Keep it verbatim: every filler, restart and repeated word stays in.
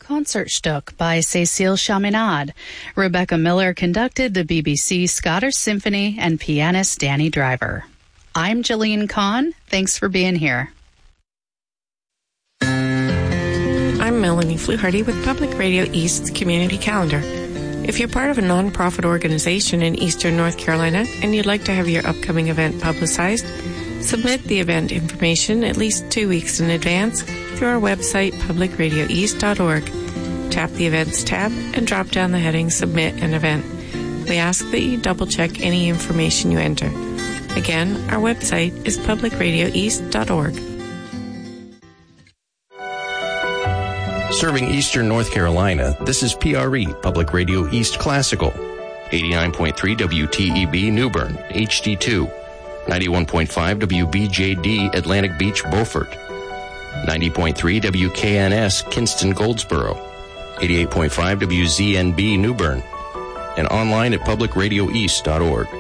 Concertstück by Cécile Chaminade. Rebecca Miller conducted the B B C Scottish Symphony and pianist Danny Driver. I'm Jillian Kahn. Thanks for being here. I'm Melanie Fluharty with Public Radio East's Community Calendar. If you're part of a nonprofit organization in Eastern North Carolina and you'd like to have your upcoming event publicized, submit the event information at least two weeks in advance through our website, public radio east dot org. Tap the Events tab and drop down the heading Submit an Event. We ask that you double-check any information you enter. Again, our website is public radio east dot org. Serving Eastern North Carolina, this is P R E, Public Radio East Classical. eighty-nine point three W T E B New Bern, H D two. ninety-one point five W B J D Atlantic Beach, Beaufort. ninety point three W K N S Kinston, Goldsboro. eighty-eight point five W Z N B New Bern. And online at public radio east dot org.